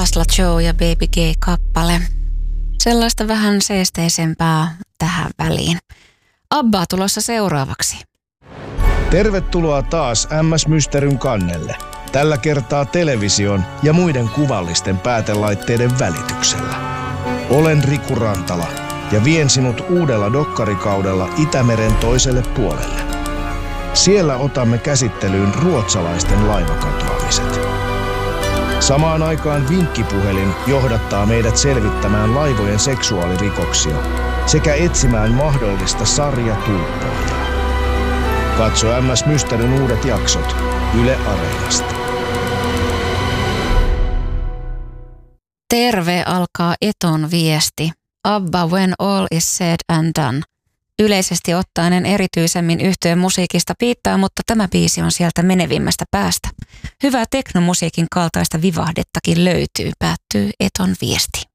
Laszlo Joe ja Baby G-kappale. Sellaista vähän seesteisempää tähän väliin. Abba tulossa seuraavaksi. Tervetuloa taas MS Mysteryn kannelle. Tällä kertaa television ja muiden kuvallisten päätelaitteiden välityksellä. Olen Riku Rantala ja vien sinut uudella dokkarikaudella Itämeren toiselle puolelle. Siellä otamme käsittelyyn ruotsalaisten laivakatoamiset. Samaan aikaan vinkkipuhelin johdattaa meidät selvittämään laivojen seksuaalirikoksia sekä etsimään mahdollista sarjatulppoja. Katso MS Mysteryn uudet jaksot Yle Areenasta. Terve alkaa Eton viesti. Abba When All Is Said and Done. Yleisesti ottaen en erityisemmin yhtyeen musiikista piittaa, mutta tämä biisi on sieltä menevimmästä päästä. Hyvää teknomusiikin kaltaista vivahdettakin löytyy, päättyy Eton viesti.